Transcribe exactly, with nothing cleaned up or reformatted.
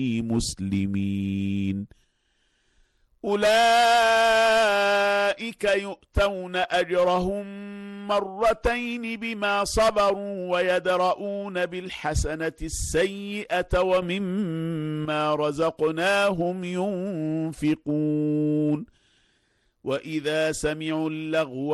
مسلمين أولئك يؤتون أجرهم مرتين بما صبروا ويدرؤون بالحسنة السيئة ومما رزقناهم ينفقون وإذا سمعوا اللغو